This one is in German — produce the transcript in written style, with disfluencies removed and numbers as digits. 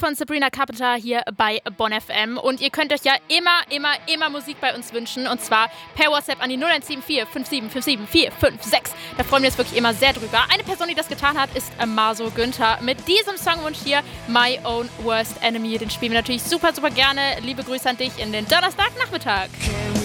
von Sabrina Carpenter hier bei Bonn FM. Und ihr könnt euch ja immer Musik bei uns wünschen. Und zwar per WhatsApp an die 0174 5757 456. Da freuen wir uns wirklich immer sehr drüber. Eine Person, die das getan hat, ist Marso Günther. Mit diesem Songwunsch hier, My Own Worst Enemy. Den spielen wir natürlich super gerne. Liebe Grüße an dich in den Donnerstagnachmittag.